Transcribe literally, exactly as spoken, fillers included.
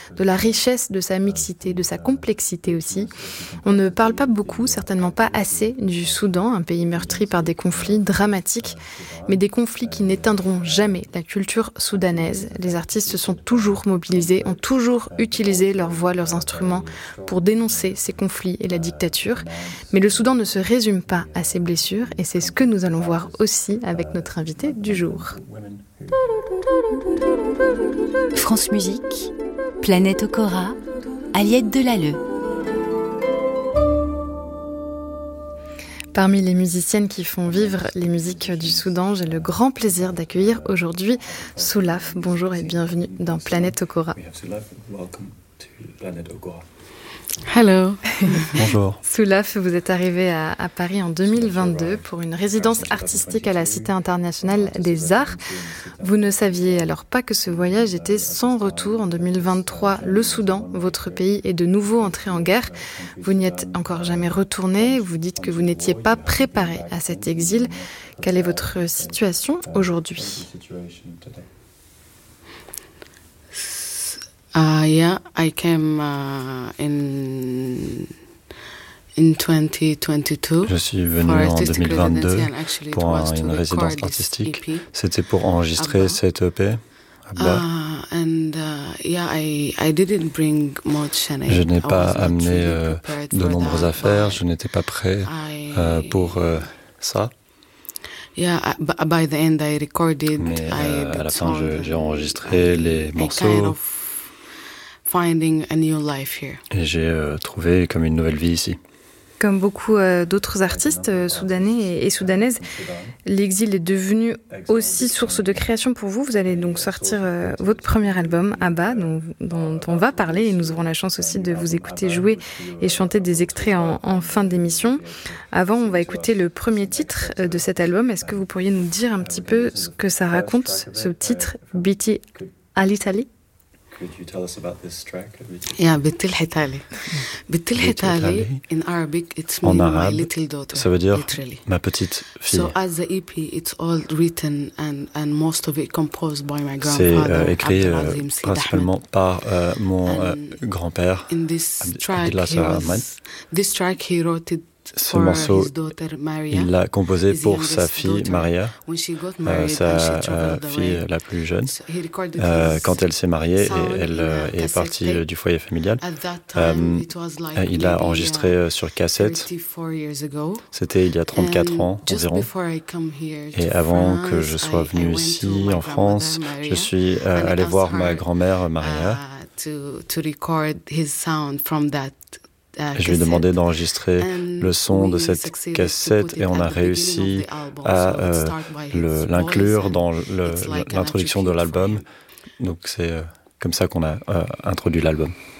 de la richesse de sa mixité, de sa complexité aussi. On ne parle pas beaucoup, certainement pas assez, du Soudan, un pays meurtri par des conflits dramatiques, mais des conflits qui n'éteindront jamais la culture soudanaise. Les artistes se sont toujours mobilisés, ont toujours utilisé leurs voix, leurs instruments pour dénoncer ces conflits et la dictature. Mais le Soudan ne se résume pas à ses blessures et c'est ce que nous allons voir aussi avec notre invité du jour. France Musique, Planète Okora, Aliette Delalleux. Parmi les musiciennes qui font vivre les musiques du Soudan, j'ai le grand plaisir d'accueillir aujourd'hui Soulaf. Bonjour et bienvenue dans Planète Okora. Hello. Bonjour. Soulaf, vous êtes arrivé à, à Paris en deux mille vingt-deux pour une résidence artistique à la Cité internationale des arts. Vous ne saviez alors pas que ce voyage était sans retour. En deux mille vingt-trois, le Soudan, votre pays, est de nouveau entré en guerre. Vous n'y êtes encore jamais retourné. Vous dites que vous n'étiez pas préparé à cet exil. Quelle est votre situation aujourd'hui ? Uh, yeah, I came uh, in in twenty twenty-two. Je suis venu en deux mille vingt-deux pour un, une résidence artistique. C'était pour enregistrer cette E P. Abba. Uh, and uh, yeah, I I didn't bring much. And je n'ai I pas wasn't amené really euh, de nombreuses that, affaires. Je n'étais pas prêt euh, pour euh, ça. Yeah, by the end I recorded. Mais euh, I à la fin, je, j'ai enregistré les morceaux. Kind of finding a new life here. Et j'ai euh, trouvé comme une nouvelle vie ici. Comme beaucoup euh, d'autres artistes euh, soudanais et, et soudanaises, l'exil est devenu aussi source de création pour vous. Vous allez donc sortir euh, votre premier album, Abba, dont, dont on va parler, et nous aurons la chance aussi de vous écouter jouer et chanter des extraits en, en fin d'émission. Avant, on va écouter le premier titre euh, de cet album. Est-ce que vous pourriez nous dire un petit peu ce que ça raconte, ce titre, Biti Alitali ? Could you tell us about this track? Yeah, Bitil Hitali. Bitil Hitali, in Arabic, it's en mean arabe, my little daughter. Ça veut dire literally. Ma petite fille. So as the E P, it's all written and and most of it composed by my C'est grandfather. euh, écrit euh, Abdelazim Said principalement Ahmed. par euh, mon euh, grand-père. In this Abd- track, Abdullah he Sar was, Ahmed. this track he wrote it Ce for morceau, his daughter Maria. il l'a composé his pour youngest sa fille daughter. Maria, When she got euh, married and sa she euh, traveled fille away, la plus jeune. so he recorded Euh, his quand elle s'est mariée et sound elle in euh, a est cassette partie tape. euh, du foyer familial, At that time, euh, it was like euh, il a maybe, enregistré uh, euh, sur cassette. thirty-four years ago. C'était il y a trente-quatre And ans just environ. before I come here to Et avant France, que je sois I- I venu went ici to my en France, grandmother, je Maria, suis euh, and I allé asked voir ma her, grand-mère Maria. uh, to to record his sound from that uh, Et je lui ai demandé d'enregistrer And le son de we cette succeeded to cassette put et it on at a the beginning réussi of the album. à So it euh, starts by le, his l'inclure voice dans and le, it's like an l'introduction de attribute for l'album. him. Donc c'est euh, comme ça qu'on a euh, introduit l'album.